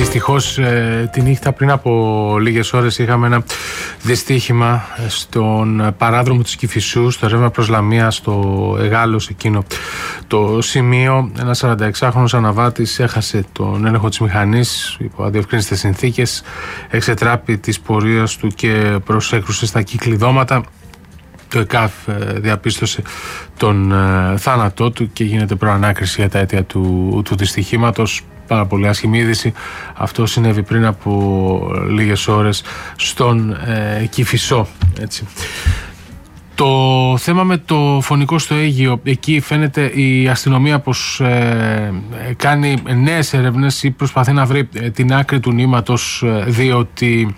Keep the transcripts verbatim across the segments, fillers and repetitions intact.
Δυστυχώς τη νύχτα πριν από λίγες ώρες είχαμε ένα δυστύχημα στον παράδρομο της Κηφισού, στο ρεύμα προς Λαμία, στο Εγάλος εκείνο το σημείο. Ένας σαρανταεξάχρονος αναβάτης έχασε τον έλεγχο της μηχανής υπό αδιευκρίνιστες συνθήκες, εξετράπη της πορείας του και προσέκρουσε στα κυκλειδώματα. Το ΕΚΑΒ διαπίστωσε τον θάνατό του και γίνεται προανάκριση για τα αίτια του, του δυστυχήματος. Πάρα πολύ άσχημη είδηση. Αυτό συνέβη πριν από λίγες ώρες στον ε, Κηφισό. Έτσι. Το θέμα με το φωνικό στο Αίγυο, εκεί φαίνεται η αστυνομία πως ε, κάνει νέες έρευνες ή προσπαθεί να βρει ε, την άκρη του νήματος, ε, διότι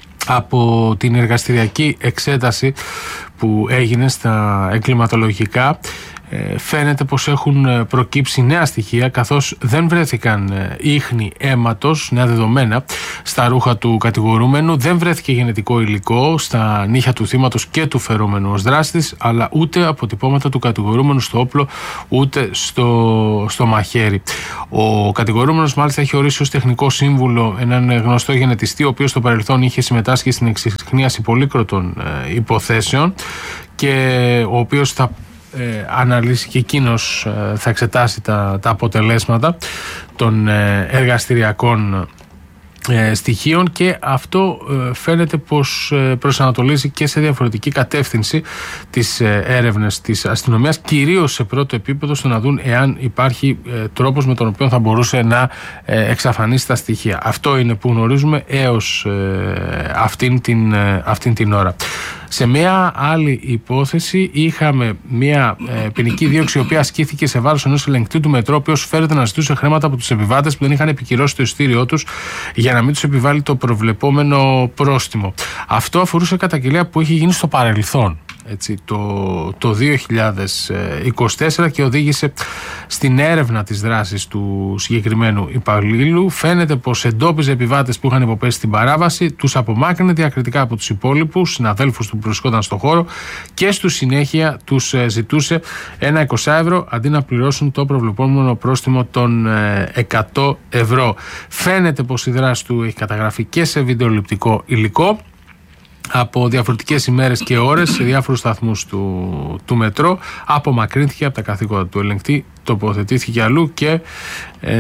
από την εργαστηριακή εξέταση που έγινε στα εγκληματολογικά φαίνεται πως έχουν προκύψει νέα στοιχεία, καθώς δεν βρέθηκαν ίχνη αίματος, νέα δεδομένα στα ρούχα του κατηγορούμενου, δεν βρέθηκε γενετικό υλικό στα νύχια του θύματος και του φερόμενου ως δράστης, αλλά ούτε αποτυπώματα του κατηγορούμενου στο όπλο, ούτε στο, στο μαχαίρι. Ο κατηγορούμενος μάλιστα έχει ορίσει ως τεχνικό σύμβουλο έναν γνωστό γενετιστή, ο οποίος στο παρελθόν είχε συμμετάσχει στην εξυχνίαση πολύκροτων ε, υποθέσεων και ο οποίος θα Ε, αναλύσει και εκείνος ε, θα εξετάσει τα, τα αποτελέσματα των ε, εργαστηριακών ε, στοιχείων, και αυτό ε, φαίνεται πως ε, προσανατολίζει και σε διαφορετική κατεύθυνση τις ε, έρευνες της αστυνομίας, κυρίως σε πρώτο επίπεδο, στο να δουν εάν υπάρχει ε, τρόπος με τον οποίο θα μπορούσε να ε, εξαφανίσει τα στοιχεία. Αυτό είναι που γνωρίζουμε έως ε, αυτήν, την, ε, αυτήν την ώρα. Σε μια άλλη υπόθεση είχαμε μια ε, ποινική δίωξη η οποία ασκήθηκε σε βάρος ενός ελεγκτή του μετρό, ο οποίος φέρεται να ζητούσε χρήματα από τους επιβάτες που δεν είχαν επικυρώσει το εισιτήριό τους για να μην τους επιβάλλει το προβλεπόμενο πρόστιμο. Αυτό αφορούσε καταγγελία που είχε γίνει στο παρελθόν, έτσι, το, το δύο χιλιάδες είκοσι τέσσερα, και οδήγησε στην έρευνα της δράσης του συγκεκριμένου υπαλλήλου. Φαίνεται πως εντόπιζε επιβάτες που είχαν υποπέσει στην παράβαση, τους απομάκρυνε διακριτικά από τους υπόλοιπους συναδέλφους του που βρισκόταν στο χώρο και στη συνέχεια τους ζητούσε ένα είκοσι ευρώ αντί να πληρώσουν το προβλεπόμενο πρόστιμο των εκατό ευρώ. Φαίνεται πως η δράση του έχει καταγραφεί και σε βιντεοληπτικό υλικό από διαφορετικές ημέρες και ώρες σε διάφορους σταθμούς του, του μετρό. Απομακρύνθηκε από τα καθήκοντα του ελεγκτή, τοποθετήθηκε αλλού και ε,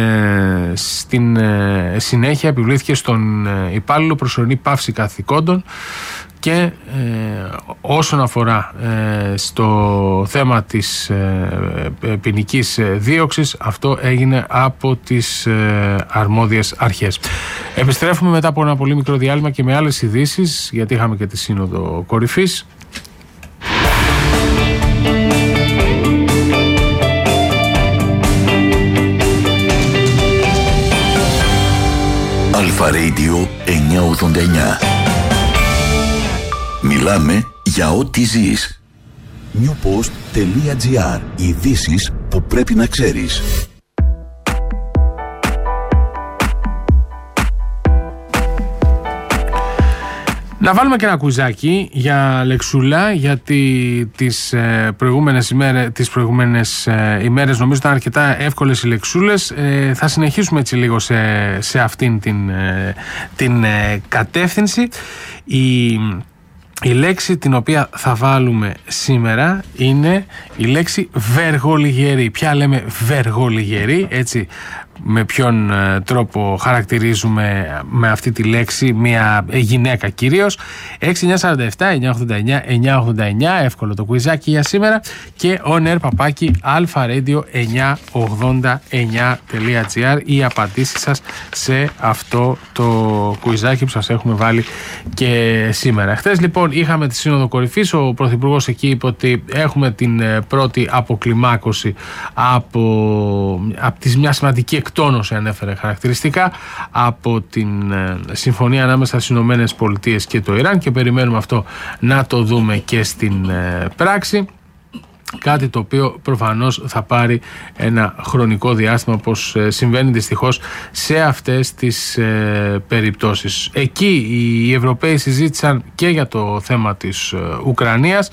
στην ε, συνέχεια επιβλήθηκε στον ε, υπάλληλο προσωρινή πάυση καθηκόντων. Και ε, όσον αφορά ε, στο θέμα της ε, ποινικής δίωξης, αυτό έγινε από τις ε, αρμόδιες αρχές. Επιστρέφουμε μετά από ένα πολύ μικρό διάλειμμα και με άλλες ειδήσεις, γιατί είχαμε και τη Σύνοδο Κορυφής. Αλφα Radio εννιακόσια ογδόντα εννιά. Μιλάμε για ό,τι ζεις. newpost.gr. Ειδήσεις που πρέπει να ξέρεις. Να βάλουμε και ένα κουιζάκι για λεξούλα, γιατί τις ε, προηγούμενες ημέρες, τις προηγούμενες ε, ημέρες νομίζω ήταν αρκετά εύκολες οι λεξούλες. Ε, θα συνεχίσουμε έτσι λίγο σε, σε αυτήν την, ε, την ε, κατεύθυνση. Η... Η λέξη την οποία θα βάλουμε σήμερα είναι η λέξη βεργολιγερή. Ποια λέμε βεργολιγερή, έτσι, με ποιον ε, τρόπο χαρακτηρίζουμε με αυτή τη λέξη μια γυναίκα κυρίως. έξι εννιά σαράντα επτά εννιακόσια ογδόντα εννιά εννιακόσια ογδόντα εννιά, εύκολο το κουιζάκι για σήμερα, και on air παπάκι alfaradio εννιακόσια ογδόντα εννιά τελεία gr οι απαντήσεις σας σε αυτό το κουιζάκι που σας έχουμε βάλει και σήμερα. Χθες λοιπόν είχαμε τη Σύνοδο Κορυφής. Ο Πρωθυπουργός εκεί είπε ότι έχουμε την πρώτη αποκλιμάκωση από, από τις μια σημαντική εκτόνωση, ανέφερε χαρακτηριστικά, από την ε, συμφωνία ανάμεσα στις Ηνωμένες Πολιτείες και το Ιράν, και περιμένουμε αυτό να το δούμε και στην ε, πράξη. Κάτι το οποίο προφανώς θα πάρει ένα χρονικό διάστημα, όπως ε, συμβαίνει δυστυχώς σε αυτές τις ε, περιπτώσεις. Εκεί οι Ευρωπαίοι συζήτησαν και για το θέμα της ε, Ουκρανίας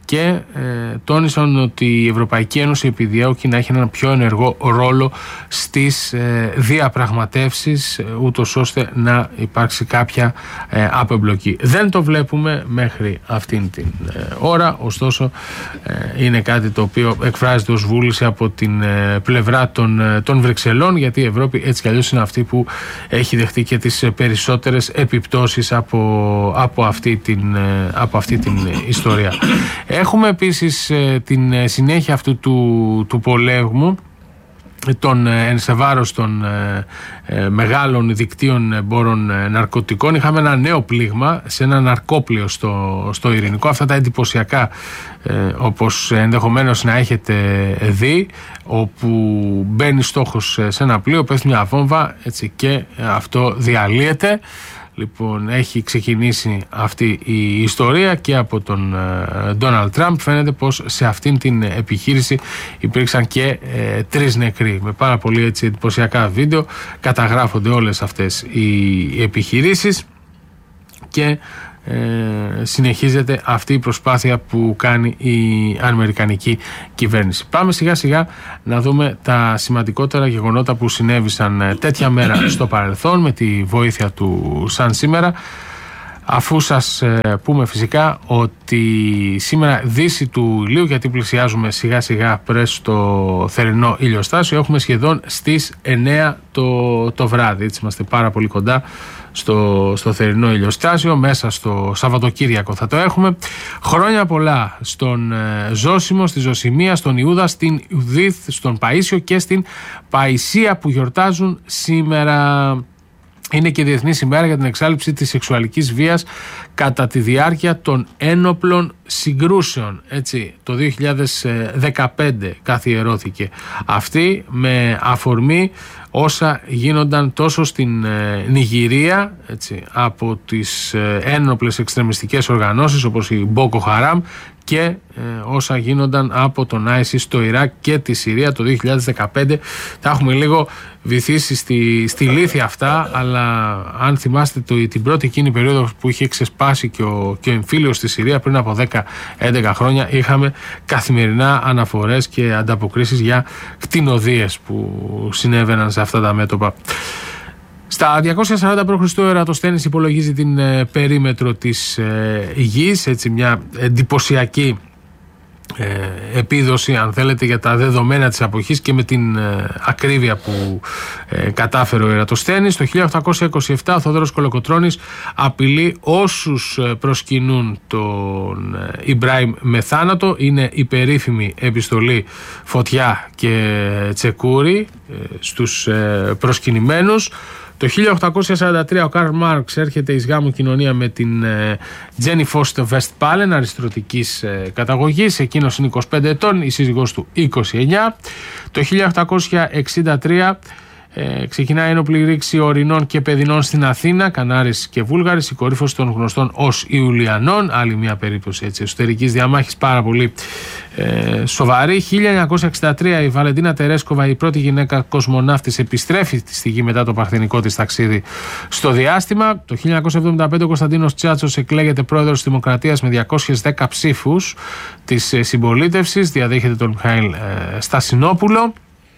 και ε, τόνισαν ότι η Ευρωπαϊκή Ένωση επιδιώκει να έχει έναν πιο ενεργό ρόλο στις ε, διαπραγματεύσεις, ε, ούτως ώστε να υπάρξει κάποια ε, απεμπλοκή. Δεν το βλέπουμε μέχρι αυτήν την ε, ώρα, ωστόσο ε, είναι κάτι το οποίο εκφράζεται ως βούληση από την ε, πλευρά των, ε, των Βρυξελών, γιατί η Ευρώπη έτσι κι αλλιώς είναι αυτή που έχει δεχτεί και τις περισσότερες επιπτώσεις από, από, αυτή, την, ε, από αυτή την ιστορία. Έχουμε επίσης ε, την συνέχεια αυτού του, του πολέμου των, ε, σε βάρος των ε, ε, μεγάλων δικτύων εμπόρων ε, ναρκωτικών. Είχαμε ένα νέο πλήγμα σε ένα ναρκόπλαιο στο, στο Ειρηνικό. Αυτά τα εντυπωσιακά, ε, όπως ενδεχομένως να έχετε δει, όπου μπαίνει στόχος σε ένα πλοίο, πέφτει μια βόμβα, έτσι, και αυτό διαλύεται. Λοιπόν, έχει ξεκινήσει αυτή η ιστορία και από τον Ντόναλντ Τραμπ. Φαίνεται πως σε αυτήν την επιχείρηση υπήρξαν και ε, τρεις νεκροί. Με πάρα πολύ έτσι εντυπωσιακά βίντεο καταγράφονται όλες αυτές οι επιχειρήσεις και Ε, συνεχίζεται αυτή η προσπάθεια που κάνει η αμερικανική κυβέρνηση. Πάμε σιγά σιγά να δούμε τα σημαντικότερα γεγονότα που συνέβησαν τέτοια μέρα στο παρελθόν με τη βοήθεια του σαν σήμερα, αφού σας ε, πούμε φυσικά ότι σήμερα δύση του ηλίου, γιατί πλησιάζουμε σιγά σιγά πρες στο θερινό ηλιοστάσιο, έχουμε σχεδόν στις εννέα το, το βράδυ, έτσι είμαστε πάρα πολύ κοντά στο, στο θερινό ηλιοστάσιο. Μέσα στο Σαββατοκύριακο θα το έχουμε. Χρόνια πολλά στον ε, Ζώσιμο, στη Ζωσιμία, στον Ιούδα, στην Ιουδίθ, στον Παΐσιο και στην Παϊσία που γιορτάζουν σήμερα. Είναι και Διεθνής ημέρα για την εξάλληψη της σεξουαλικής βίας κατά τη διάρκεια των ένοπλων συγκρούσεων. Έτσι, το δύο χιλιάδες δεκαπέντε καθιερώθηκε αυτή με αφορμή όσα γίνονταν τόσο στην ε, Νιγηρία, έτσι, από τις ε, ένοπλες εξτρεμιστικές οργανώσεις όπως η Μπόκο Χαράμ, και ε, όσα γίνονταν από τον Άισις στο Ιράκ και τη Συρία το δύο χιλιάδες δεκαπέντε. Τα έχουμε λίγο βυθίσει στη, στη λύθη αυτά, αλλά αν θυμάστε το, την πρώτη εκείνη περίοδο που είχε ξεσπάσει και ο, και ο εμφύλιος στη Συρία πριν από δέκα έντεκα χρόνια, είχαμε καθημερινά αναφορές και ανταποκρίσεις για κτηνοδείες που συνέβαιναν σε αυτά τα μέτωπα. Στα διακόσια σαράντα π.Χ. ο Ερατοσθένης υπολογίζει την ε, περίμετρο της ε, γης, έτσι μια εντυπωσιακή ε, επίδοση, αν θέλετε, για τα δεδομένα της εποχής και με την ε, ακρίβεια που ε, κατάφερε ο Ερατοσθένης. Το χίλια οκτακόσια είκοσι επτά ο Θόδωρος Κολοκοτρώνης απειλεί όσους προσκυνούν τον ε, Ιμπράιμ με θάνατο. Είναι η περίφημη επιστολή Φωτιά και Τσεκούρη ε, στους ε, προσκυνημένους. Το χίλια οκτακόσια σαράντα τρία ο Καρλ Μάρξ έρχεται εις γάμο κοινωνία με την Τζένι Φώστερ Βεστπάλεν, αριστοτικής ε, καταγωγής. Εκείνος είναι είκοσι πέντε ετών, η σύζυγός του είκοσι εννιά. Το χίλια οκτακόσια εξήντα τρία ε, ξεκινάει ένοπλη ρήξη Ορεινών και Παιδινών στην Αθήνα, Κανάρης και Βούλγαρης, η κορύφωση των γνωστών ως Ιουλιανών. Άλλη μια περίπτωση έτσι, εσωτερικής διαμάχης πάρα πολύ ε, σοβαρή. χίλια εννιακόσια εξήντα τρία η Βαλεντίνα Τερέσκοβα, η πρώτη γυναίκα κοσμοναύτης, επιστρέφει στη γη μετά το παρθενικό της ταξίδι στο διάστημα. Το χίλια εννιακόσια εβδομήντα πέντε ο Κωνσταντίνος Τσάτσος εκλέγεται πρόεδρος της Δημοκρατίας με διακόσιες δέκα ψήφους της συμπολίτευσης, διαδέχεται τον Μιχαήλ ε, Στασινόπουλο.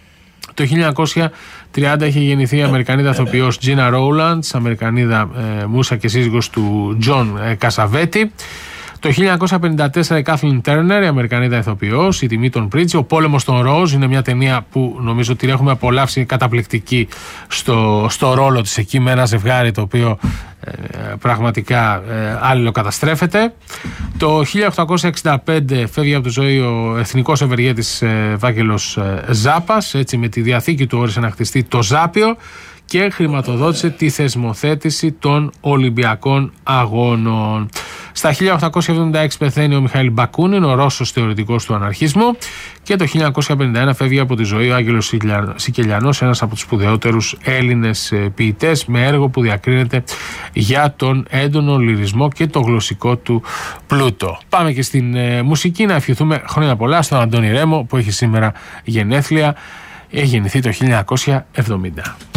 Το χίλια εννιακόσια τριάντα είχε γεννηθεί η Αμερικανίδα ηθοποιός Τζίνα Ρόουλαντς, Αμερικανίδα ε, μούσα και σύζυγος του Τζον ε, Κασαβέτη. Το χίλια εννιακόσια πενήντα τέσσερα η Κάθλιν Τέρνερ, η Αμερικανίδα ηθοποιός, η τιμή των Πρίτσι. Ο πόλεμος των Ροζ είναι μια ταινία που νομίζω ότι έχουμε απολαύσει, καταπληκτική στο, στο ρόλο της εκεί, με ένα ζευγάρι το οποίο ε, πραγματικά ε, αλληλοκαταστρέφεται. Το χίλια οκτακόσια εξήντα πέντε φεύγει από τη ζωή ο εθνικός ευεργέτης ε, Βάγγελος ε, Ζάπας, έτσι, με τη διαθήκη του όρισε να χτιστεί το Ζάπιο και χρηματοδότησε τη θεσμοθέτηση των Ολυμπιακών Αγώνων. Στα χίλια οκτακόσια εβδομήντα έξι πεθαίνει ο Μιχαήλ Μπακούνιν, ο Ρώσος θεωρητικός του αναρχισμού, και το χίλια εννιακόσια πενήντα ένα φεύγει από τη ζωή ο Άγγελος Σικελιανός, ένας από τους σπουδαιότερους Έλληνες ποιητές, με έργο που διακρίνεται για τον έντονο λυρισμό και το γλωσσικό του πλούτο. Πάμε και στην ε, μουσική, να ευχηθούμε χρόνια πολλά στον Αντώνη Ρέμο που έχει σήμερα γενέθλια. Έχει γεννηθεί το χίλια εννιακόσια εβδομήντα.